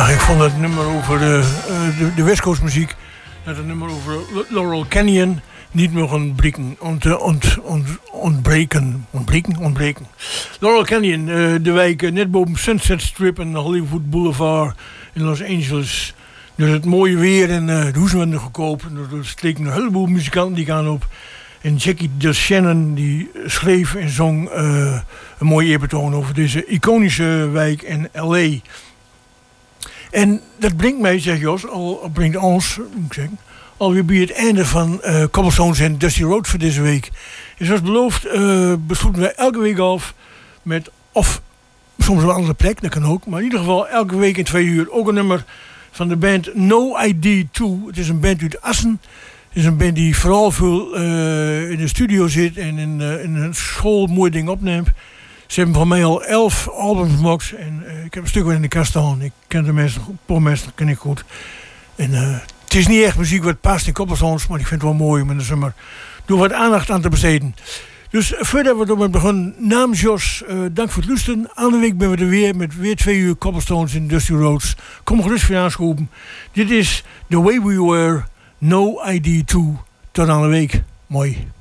Ja, ik vond het nummer over de West Coast muziek, dat het nummer over Laurel Canyon niet meer ontbreken. Laurel Canyon, de wijk net boven Sunset Strip en Hollywood Boulevard in Los Angeles. Dus het mooie weer en de hoezen werden goedkoop. Er steken een heleboel muzikanten die gaan op. En Jackie DeShannon die schreef en zong een mooie eerbetoon over deze iconische wijk in L.A. En dat brengt mij, zegt Jos, brengt ons, moet ik zeggen, alweer bij het einde van Cobblestones en Dusty Road voor deze week. En zoals beloofd besloten wij elke week af met, of soms een andere plek, dat kan ook, maar in ieder geval elke week in 2 uur ook een nummer van de band No ID 2. Het is een band uit Assen. Het is een band die vooral veel in de studio zit en in een school mooie dingen opneemt. Ze hebben van mij al 11 albums gemaakt en ik heb een stuk weer in de kast staan. Ik ken de mensen, een paar mensen ken ik goed. En het is niet echt muziek wat past in Cobblestones, maar ik vind het wel mooi om in de zomer door wat aandacht aan te besteden. Dus voordat we ermee beginnen, namens Jos, dank voor het luisteren. Andere week ben we er weer met weer 2 uur Cobblestones in Dusty Roads. Kom gerust weer aanschoven. Dit is The Way We Were, No ID 2. Tot aan de week. Mooi.